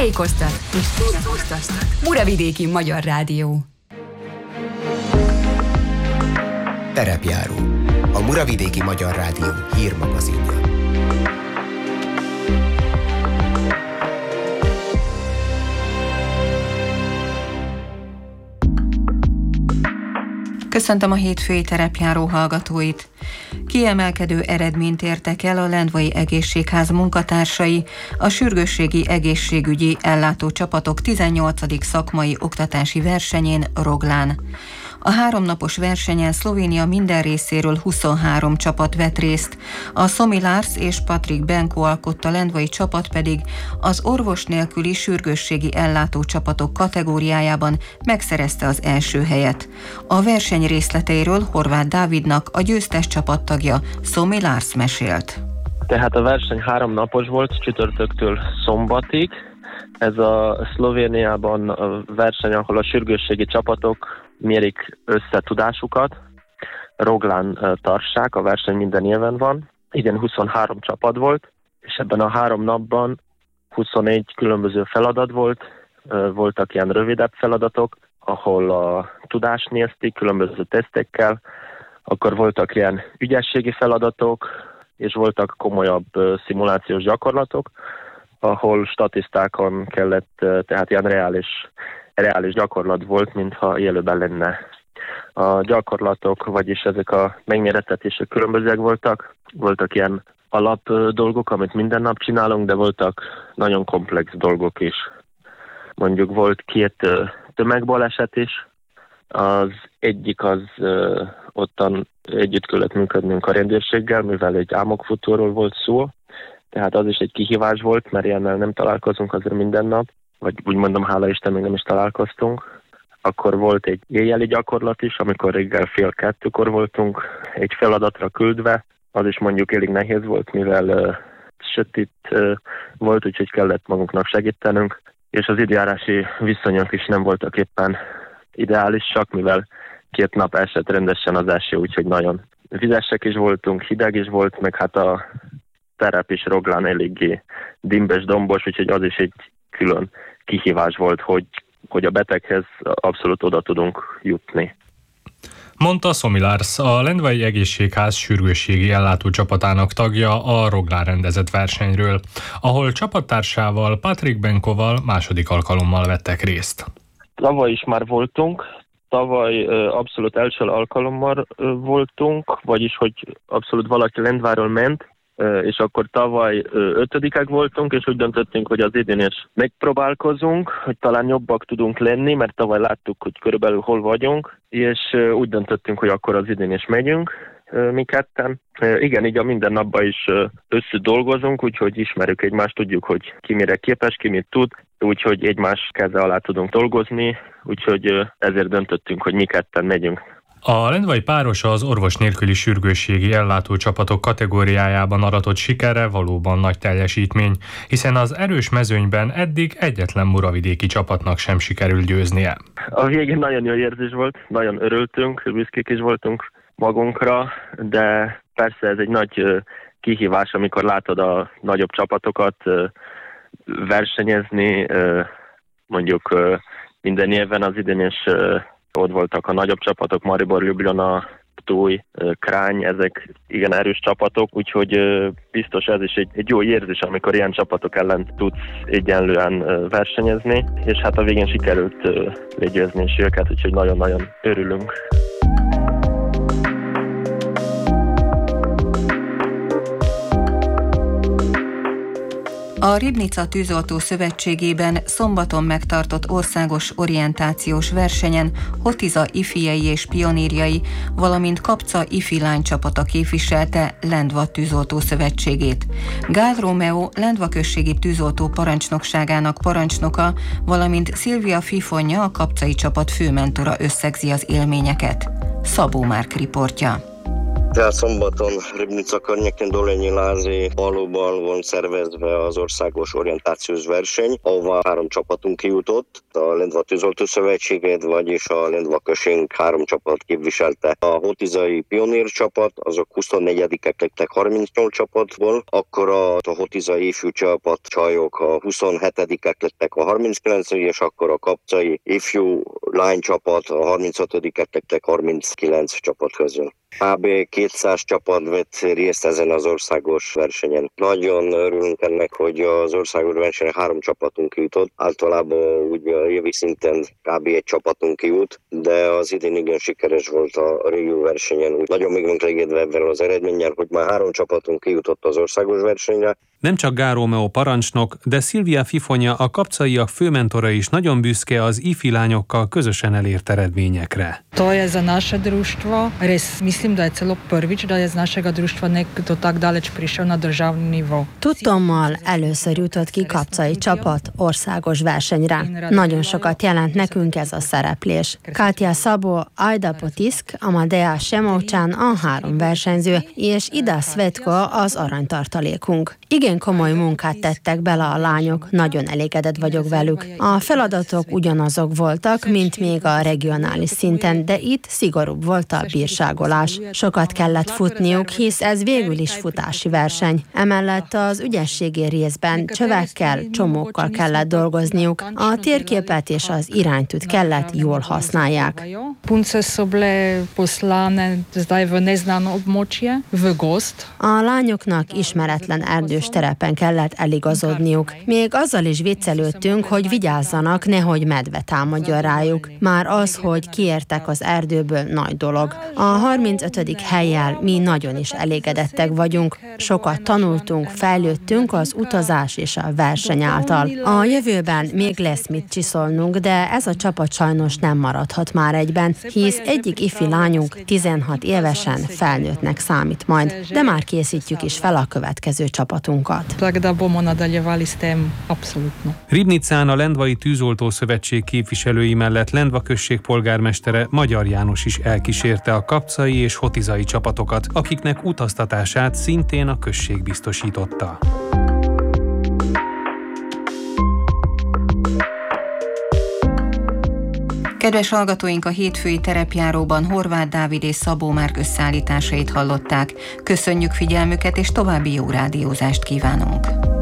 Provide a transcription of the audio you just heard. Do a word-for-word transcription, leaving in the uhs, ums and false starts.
Tájékoztat és szórakoztat. Muravidéki Magyar Rádió. Terepjáró. A Muravidéki Magyar Rádió hírmagazinja. Köszöntöm a hétfői terepjáró hallgatóit! Kiemelkedő eredményt értek el a Lendvai Egészségház munkatársai a sürgősségi egészségügyi ellátócsapatok tizennyolcadik szakmai oktatási versenyén Roglán. A háromnapos versenyen Szlovénia minden részéről huszonhárom csapat vett részt, a Somilars és Patrik Benko alkotta lendvai csapat pedig az orvos nélküli sürgősségi ellátócsapatok kategóriájában megszerezte az első helyet. A verseny részleteiről Horváth Dávidnak, a győztes csapattagja, Somilars mesélt. Tehát a verseny három napos volt, csütörtöktől szombatig. Ez a Szlovéniában a verseny, ahol a sürgősségi csapatok mérik össze tudásukat. Roglán tartsák, a verseny minden éven van. Igen, huszonhárom csapat volt, és ebben a három napban huszonegy különböző feladat volt. Voltak ilyen rövidebb feladatok, ahol a tudást nézték különböző tesztekkel, akkor voltak ilyen ügyességi feladatok, és voltak komolyabb szimulációs gyakorlatok, ahol statisztákon kellett, tehát ilyen reális reális gyakorlat volt, mintha élőben lenne. A gyakorlatok, vagyis ezek a megmérettetések különbözőek voltak. Voltak ilyen alap dolgok, amit minden nap csinálunk, de voltak nagyon komplex dolgok is. Mondjuk volt két tömegbaleset is. Az egyik az ottan együtt kellett működnünk a rendőrséggel, mivel egy álmokfutóról volt szó. Tehát az is egy kihívás volt, mert ilyennel nem találkozunk azért minden nap. Vagy úgy mondom, hála Isten, még nem is találkoztunk. Akkor volt egy éjjeli gyakorlat is, amikor reggel fél kettőkor voltunk egy feladatra küldve. Az is mondjuk elég nehéz volt, mivel uh, sötét uh, volt, úgyhogy kellett magunknak segítenünk. És az időjárási viszonyok is nem voltak éppen ideálisak, mivel két nap esett rendesen az eső, úgyhogy nagyon vizesek is voltunk, hideg is volt, meg hát a terep is Roglán eléggé dimbes, dombos, úgyhogy az is egy külön kihívás volt, hogy, hogy a beteghez abszolút oda tudunk jutni. Mondta Somilars, a Lendvai Egészségház sürgősségi ellátócsapatának tagja a Roglán rendezett versenyről, ahol csapattársával, Patrik Benkoval második alkalommal vettek részt. Tavaly is már voltunk, tavaly abszolút első alkalommal voltunk, vagyis hogy abszolút valaki Lendváról ment, és akkor tavaly ötödikek voltunk, és úgy döntöttünk, hogy az idén is megpróbálkozunk, hogy talán jobbak tudunk lenni, mert tavaly láttuk, hogy körülbelül hol vagyunk, és úgy döntöttünk, hogy akkor az idén is megyünk mi ketten. Igen, így a minden napban is össze dolgozunk, úgyhogy ismerjük egymást, tudjuk, hogy ki mire képes, ki mit tud, úgyhogy egymás keze alá tudunk dolgozni, úgyhogy ezért döntöttünk, hogy mi ketten megyünk. A lendvai páros az orvos nélküli sürgősségi ellátócsapatok kategóriájában aratott sikerre valóban nagy teljesítmény, hiszen az erős mezőnyben eddig egyetlen muravidéki csapatnak sem sikerült győznie. A végén nagyon jó érzés volt, nagyon örültünk, büszkék is voltunk magunkra, de persze ez egy nagy kihívás, amikor látod a nagyobb csapatokat versenyezni, mondjuk minden évben az idén is ott voltak a nagyobb csapatok, Maribor, Ljubljana, Ptuj, Krány, ezek igen erős csapatok, úgyhogy biztos ez is egy, egy jó érzés, amikor ilyen csapatok ellen tudsz egyenlően versenyezni, és hát a végén sikerült legyőzni is őket, úgyhogy nagyon-nagyon örülünk. A Ribnica Tűzoltó Szövetségében szombaton megtartott országos orientációs versenyen Hotiza ifijai és pionírjai, valamint Kapca ifi lánycsapata képviselte Lendva Tűzoltó Szövetségét. Gál Rómeó Lendva községi tűzoltó parancsnokságának parancsnoka, valamint Szilvia Fifonja, a kapcai csapat főmentora összegzi az élményeket. Szabó Márk riportja. Tehát szombaton Ribnica környékén Dolényi Lázi valóban van szervezve az országos orientációs verseny, ahova három csapatunk kijutott. A Lendva Tűzoltó Szövetségét, vagyis a Lendva község három csapat képviselte. A Hotizai Pionír csapat, azok huszonnegyedikek lettek harmincnyolc csapatból, akkor a Hotizai ifjú csapat csajok a huszonhetedikek lettek a harminckilenc, és akkor a Kapcai ifjú lánycsapat a harminchatodikek lettek harminckilenc csapat közül. kb. kétszáz csapat vett részt ezen az országos versenyen. Nagyon örülünk ennek, hogy az országos versenyen három csapatunk jutott. Általában úgy a évi szinten kb. Egy csapatunk jut, de az idén igen sikeres volt a régió versenyen. Úgy nagyon meg vagyunk elégedve ebben az eredménnyel, hogy már három csapatunk kijutott az országos versenyre. Nem csak Gál Rómeó parancsnok, de Szilvia Fifonya, a kapcaiak főmentora is nagyon büszke az ifi lányokkal közösen elért eredményekre. To je za naše društvo, res mislim da je celo prvič da je z našega društva nekdo tak daleč prišel na državni nivo. Tudtommal először jutott ki kapcai csapat országos versenyre. Nagyon sokat jelent nekünk ez a szereplés. Katja Szabó, Ajda Potisk, Amadea Semovcsán a három versenyző, és Ida Svetko az aranytartalékunk. Igen komoly munkát tettek bele a lányok, nagyon elégedett vagyok velük. A feladatok ugyanazok voltak, mint még a regionális szinten, de itt szigorúbb volt a bírságolás. Sokat kellett futniuk, hisz ez végül is futási verseny. Emellett az ügyességi részben csövekkel, csomókkal kellett dolgozniuk, a térképet és az iránytűt kellett jól használják. A lányoknak ismeretlen erdős terepen kellett eligazodniuk. Még azzal is viccelődtünk, hogy vigyázzanak, nehogy medve támadjon rájuk. Már az, hogy kiértek az erdőből, nagy dolog. A harmincötödik hellyel mi nagyon is elégedettek vagyunk. Sokat tanultunk, fejlődtünk az utazás és a verseny által. A jövőben még lesz mit csiszolnunk, de ez a csapat sajnos nem maradhat már egyben, hisz egyik ifi lányunk tizenhat évesen felnőttnek számít majd, de már készítjük is fel a következő csapatunkat. Ribnicán a Lendvai Tűzoltó Szövetség képviselői mellett Lendva község polgármestere Magyar János is elkísérte a kapcai és hotizai csapatokat, akiknek utaztatását szintén a község biztosította. Kedves hallgatóink, a hétfői terepjáróban Horváth Dávid és Szabó Márk összeállításait hallották. Köszönjük figyelmüket, és további jó rádiózást kívánunk!